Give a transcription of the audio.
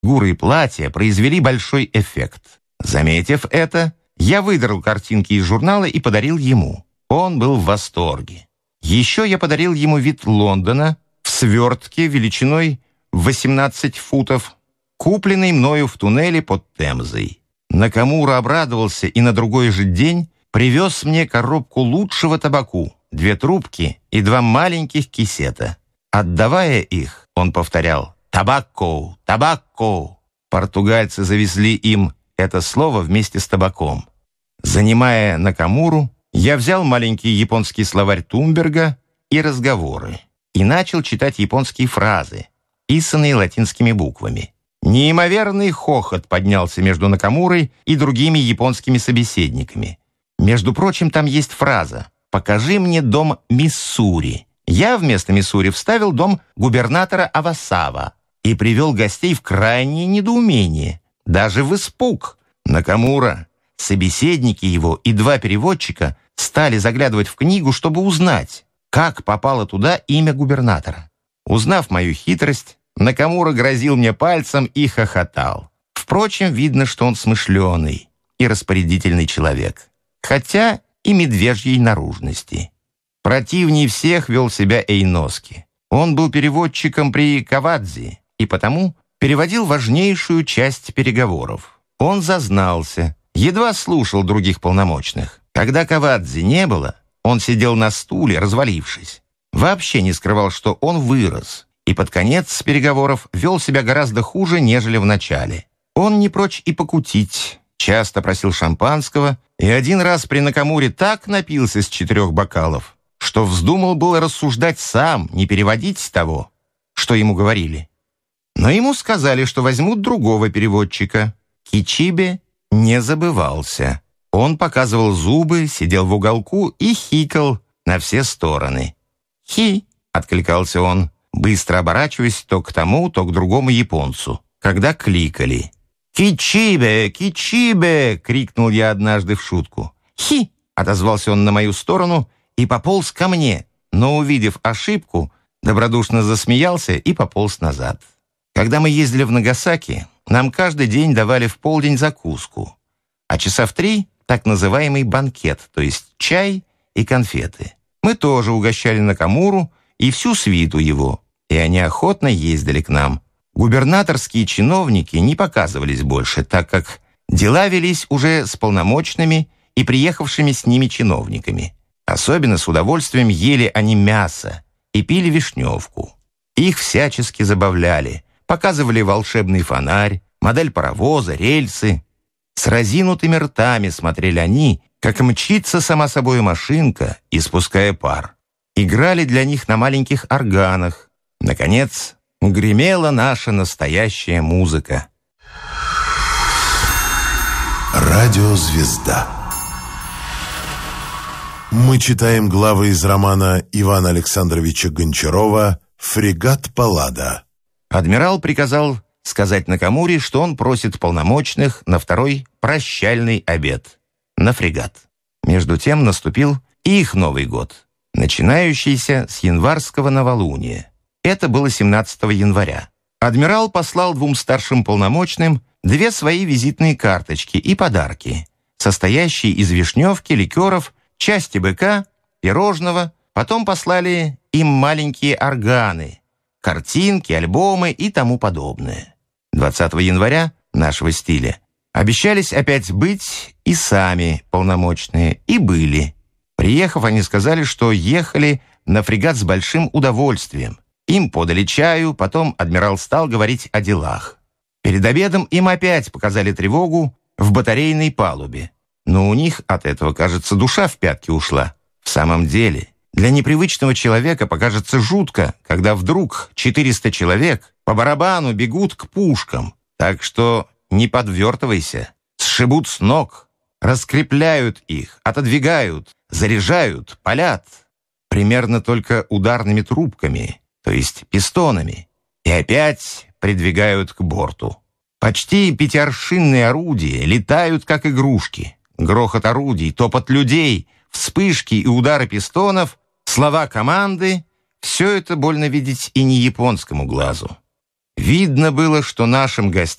Фигуры и платья произвели большой эффект. Заметив это, я выдрал картинки из журнала и подарил ему. Он был в восторге. Еще я подарил ему вид Лондона в свертке величиной 18 футов, купленный мною в туннеле под Темзой. Накамура обрадовался и на другой же день привез мне коробку лучшего табаку, 2 трубки и 2 маленьких кисета. Отдавая их, он повторял «Табакко! Табакко!». Португальцы завезли им это слово вместе с табаком. Занимая Накамуру, я взял маленький японский словарь Тумберга и разговоры и начал читать японские фразы, писанные латинскими буквами. Неимоверный хохот поднялся между Накамурой и другими японскими собеседниками. Между прочим, там есть фраза «Покажи мне дом Миссури». Я вместо Миссури вставил дом губернатора Авасава и привел гостей в крайнее недоумение, даже в испуг. Накамура, собеседники его и 2 переводчика стали заглядывать в книгу, чтобы узнать, как попало туда имя губернатора. Узнав мою хитрость, Накамура грозил мне пальцем и хохотал. Впрочем, видно, что он смышленый и распорядительный человек, хотя и медвежьей наружности. Противней всех вел себя Эйноски. Он был переводчиком при Кавадзи и потому переводил важнейшую часть переговоров. Он зазнался, едва слушал других полномочных. Когда Кавадзи не было, он сидел на стуле, развалившись. Вообще не скрывал, что он вырос, и под конец переговоров вел себя гораздо хуже, нежели в начале. Он не прочь и покутить, часто просил шампанского, и один раз при Накамуре так напился с 4 бокалов, что вздумал было рассуждать сам, не переводить того, что ему говорили. Но ему сказали, что возьмут другого переводчика. Кичибе не забывался. Он показывал зубы, сидел в уголку и хикал на все стороны. «Хи!» — откликался он, быстро оборачиваясь то к тому, то к другому японцу, когда кликали. «Кичибе! Кичибе!» — крикнул я однажды в шутку. «Хи!» — отозвался он на мою сторону и пополз ко мне, но, увидев ошибку, добродушно засмеялся и пополз назад. Когда мы ездили в Нагасаки, нам каждый день давали в полдень закуску, а часа в 3 — так называемый банкет, то есть чай и конфеты. Мы тоже угощали Накамуру и всю свиту его, и они охотно ездили к нам. Губернаторские чиновники не показывались больше, так как дела велись уже с полномочными и приехавшими с ними чиновниками. Особенно с удовольствием ели они мясо и пили вишневку. Их всячески забавляли, показывали волшебный фонарь, модель паровоза, рельсы. С разинутыми ртами смотрели они, как мчится сама собой машинка, испуская пар. Играли для них на маленьких органах. Наконец, гремела наша настоящая музыка. Радиозвезда. Мы читаем главы из романа Ивана Александровича Гончарова «Фрегат Паллада». Адмирал приказал сказать Накамуре, что он просит полномочных на 2-й прощальный обед на фрегат. Между тем наступил и их Новый год, начинающийся с январского новолуния. Это было 17 января. Адмирал послал 2 старшим полномочным 2 свои визитные карточки и подарки, состоящие из вишневки, ликеров, части быка, пирожного. Потом послали им маленькие органы, картинки, альбомы и тому подобное. 20 января нашего стиля обещались опять быть и сами полномочные, и были. Приехав, они сказали, что ехали на фрегат с большим удовольствием. Им подали чаю, потом адмирал стал говорить о делах. Перед обедом им опять показали тревогу в батарейной палубе. Но у них от этого, кажется, душа в пятки ушла. В самом деле, для непривычного человека покажется жутко, когда вдруг 400 человек по барабану бегут к пушкам. Так что не подвертывайся, сшибут с ног, раскрепляют их, отодвигают, заряжают, палят. Примерно только ударными трубками, то есть пистонами, и опять придвигают к борту. Почти 5-аршинные орудия летают, как игрушки. Грохот орудий, топот людей, вспышки и удары пистонов, слова команды — все это больно видеть и не японскому глазу. Видно было, что нашим гостям